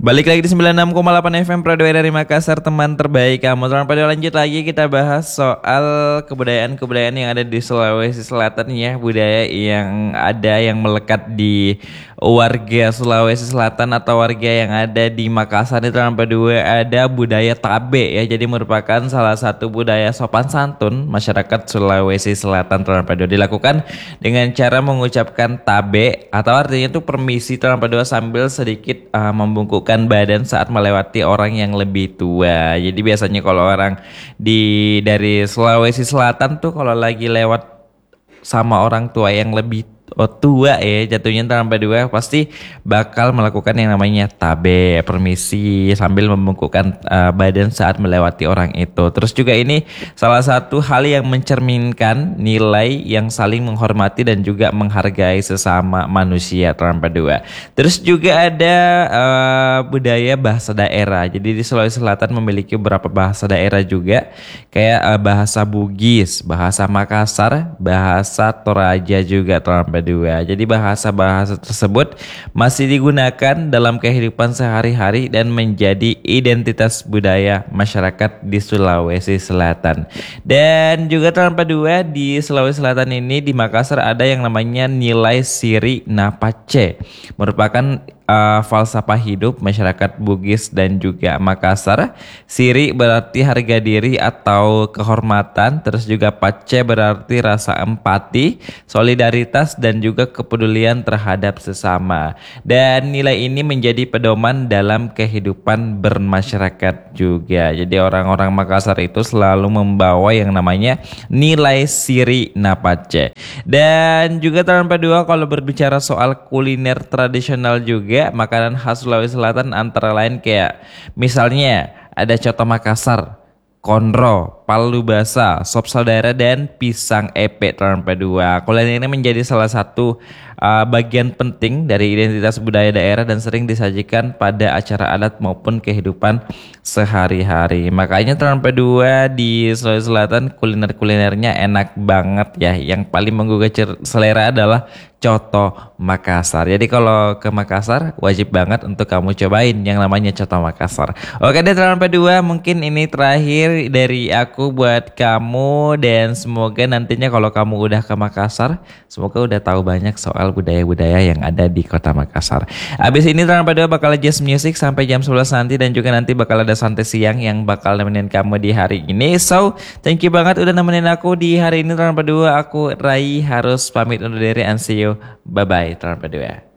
Balik lagi di 96,8 FM Pradua dari Makassar, teman terbaik kamu. Teman Pradua, lanjut lagi kita bahas soal kebudayaan-kebudayaan yang ada di Sulawesi Selatan ya. Budaya yang ada yang melekat di warga Sulawesi Selatan atau warga yang ada di Makassar. Di teman Pradua ada budaya tabe ya. Jadi merupakan salah satu budaya sopan santun masyarakat Sulawesi Selatan. Teman Pradua dilakukan dengan cara mengucapkan tabe atau artinya itu permisi teman Pradua sambil sedikit membungkukkan badan saat melewati orang yang lebih tua. Jadi biasanya kalau orang dari Sulawesi Selatan tuh kalau lagi lewat sama orang tua yang lebih tua ya, jatuhnya tanpa dua pasti bakal melakukan yang namanya tabe, permisi sambil membungkukkan badan saat melewati orang itu. Terus juga ini salah satu hal yang mencerminkan nilai yang saling menghormati dan juga menghargai sesama manusia tanpa dua. Terus juga ada budaya bahasa daerah. Jadi di Sulawesi Selatan memiliki beberapa bahasa daerah juga, kayak bahasa Bugis, bahasa Makassar, bahasa Toraja juga tanpa dua. Jadi bahasa-bahasa tersebut masih digunakan dalam kehidupan sehari-hari dan menjadi identitas budaya masyarakat di Sulawesi Selatan. Dan juga tanpa dua di Sulawesi Selatan ini di Makassar ada yang namanya nilai Siri Napace, merupakan falsafah hidup masyarakat Bugis dan juga Makassar. Siri berarti harga diri atau kehormatan, terus juga pace berarti rasa empati, solidaritas dan juga kepedulian terhadap sesama. Dan nilai ini menjadi pedoman dalam kehidupan bermasyarakat juga. Jadi orang-orang Makassar itu selalu membawa yang namanya nilai Siri Napace. Dan juga tanpa dua kalau berbicara soal kuliner tradisional juga, makanan khas Sulawesi Selatan antara lain kayak misalnya ada coto Makassar, konro, palu basa, sop saudara dan pisang epe tanpa dua. Kuliner ini menjadi salah satu bagian penting dari identitas budaya daerah dan sering disajikan pada acara adat maupun kehidupan sehari-hari. Makanya tanpa dua di Sulawesi Selatan kuliner-kulinernya enak banget ya. Yang paling menggugah selera adalah coto Makassar. Jadi kalau ke Makassar wajib banget untuk kamu cobain yang namanya coto Makassar. Oke deh tanpa dua, mungkin ini terakhir dari aku buat kamu, dan semoga nantinya kalau kamu udah ke Makassar, semoga udah tahu banyak soal budaya-budaya yang ada di kota Makassar. Abis ini tanpa dua bakal jazz music sampai jam 11 nanti, dan juga nanti bakal ada santai siang yang bakal nemenin kamu di hari ini. So, thank you banget udah nemenin aku di hari ini tanpa dua. Aku Rai harus pamit undur diri, and see you. Bye bye tanpa dua.